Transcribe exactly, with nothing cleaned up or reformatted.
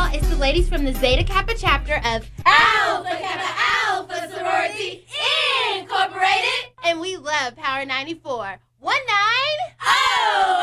y'all. It's the ladies from the Zeta Kappa chapter of Alpha Kappa Alpha Sorority Incorporated. and we love Power ninety-four. One nine. Oh!